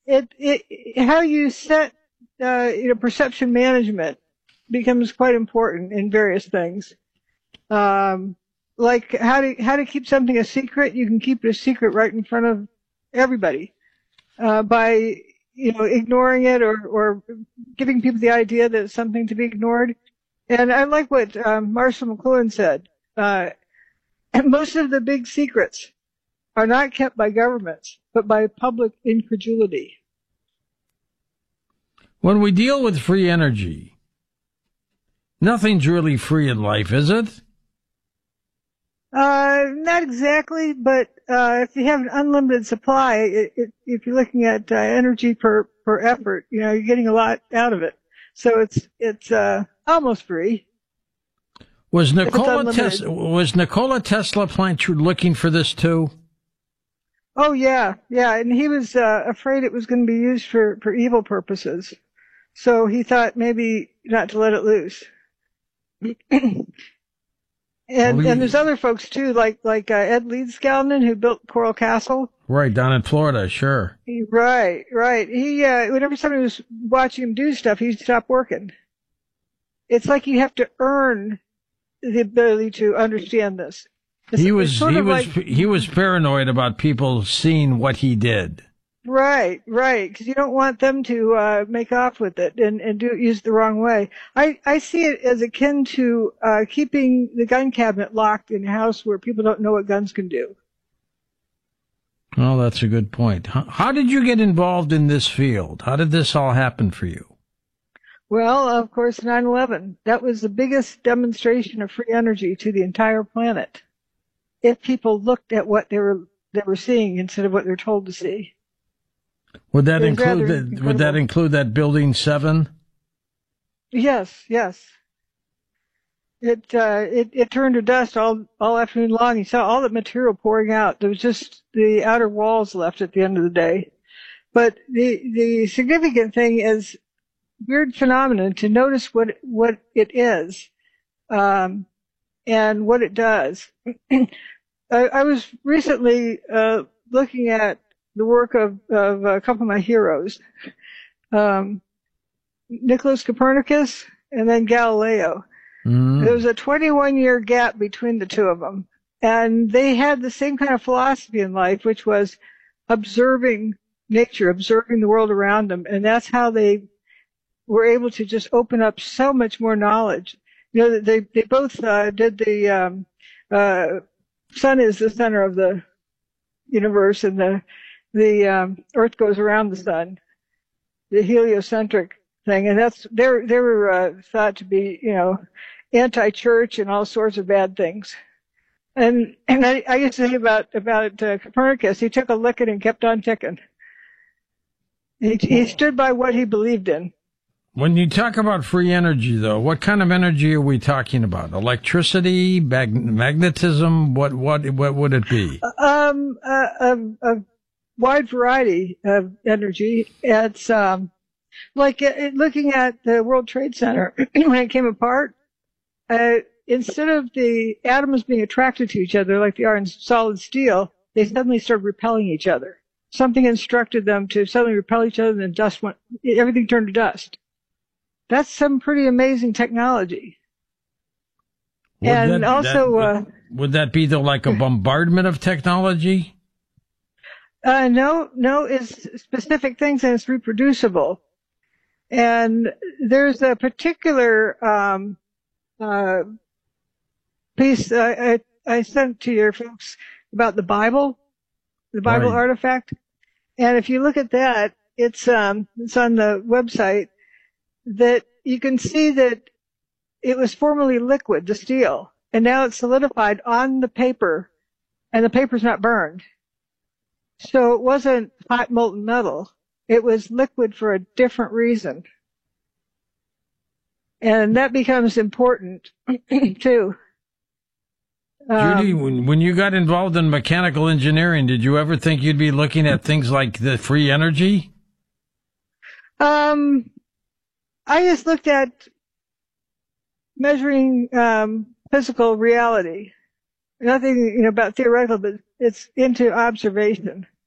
how you set, perception management becomes quite important in various things. Like how to keep something a secret. You can keep it a secret right in front of everybody, by, ignoring it or giving people the idea that it's something to be ignored. And I like what, Marshall McLuhan said. Most of the big secrets are not kept by governments, but by public incredulity. When we deal with free energy, nothing's really free in life, is it? Not exactly, but if you have an unlimited supply, if you're looking at energy per effort, you're getting a lot out of it. So it's almost free. Was Nikola Tesla plant you looking for this too? Oh yeah, and he was afraid it was going to be used for evil purposes, so he thought maybe not to let it loose. And there's other folks too, like Ed Leedskalnin, who built Coral Castle. Right, down in Florida, sure. Right. He whenever somebody was watching him do stuff, he'd stop working. It's like you have to earn the ability to understand this. He was paranoid about people seeing what he did. Right, because you don't want them to make off with it and use it the wrong way. I see it as akin to keeping the gun cabinet locked in a house where people don't know what guns can do. Oh, that's a good point. How did you get involved in this field? How did this all happen for you? Well, of course, 9/11. That was the biggest demonstration of free energy to the entire planet. If people looked at what they were seeing instead of what they're told to see. Would that include that Building 7? Yes. It turned to dust all afternoon long. You saw all the material pouring out. There was just the outer walls left at the end of the day. But the significant thing is weird phenomenon to notice what it is, and what it does. I was recently looking at the work of a couple of my heroes, Nicholas Copernicus and then Galileo. There was a 21-year gap between the two of them, and they had the same kind of philosophy in life, which was observing nature, observing the world around them, and that's how they were able to just open up so much more knowledge. They both did the sun is the center of the universe, and the Earth goes around the sun, the heliocentric thing, and they were thought to be anti-church and all sorts of bad things. And I used to say about Copernicus, he took a licking and kept on ticking. He stood by what he believed in. When you talk about free energy, though, what kind of energy are we talking about? Electricity, magnetism? What would it be? A wide variety of energy. It's like looking at the World Trade Center when it came apart. Instead of the atoms being attracted to each other like they are in solid steel, they suddenly started repelling each other. Something instructed them to suddenly repel each other, and then everything turned to dust. That's some pretty amazing technology. Would that be like a bombardment of technology? No, it's specific things, and it's reproducible. And there's a particular piece I sent to your folks about the Bible artifact. And if you look at that, it's on the website, that you can see that it was formerly liquid, the steel, and now it's solidified on the paper, and the paper's not burned. So it wasn't hot molten metal. It was liquid for a different reason. And that becomes important, too. Judy, when you got involved in mechanical engineering, did you ever think you'd be looking at things like the free energy? I just looked at measuring physical reality. Nothing, about theoretical, but it's into observation.